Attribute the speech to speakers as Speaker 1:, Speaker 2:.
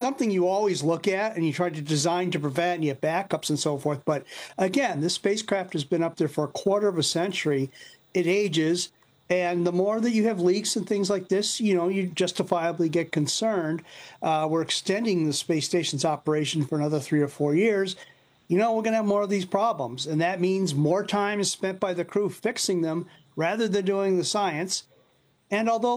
Speaker 1: something you always look at and you try to design to prevent and you have backups and so forth. But again, this spacecraft has been up there for a quarter of a century. It ages. And the more that you have leaks and things like this, you justifiably get concerned. We're extending the space station's operation for another 3 or 4 years. We're going to have more of these problems. And that means more time is spent by the crew fixing them rather than doing the science. And although